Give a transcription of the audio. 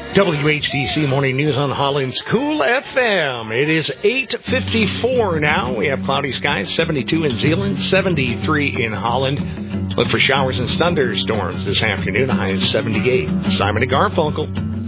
WHDC Morning News on Holland's Cool FM. It is 8:54 now. We have cloudy skies, 72 in Zeeland, 73 in Holland. Look for showers and thunderstorms this afternoon. High is 78. Simon and Garfunkel.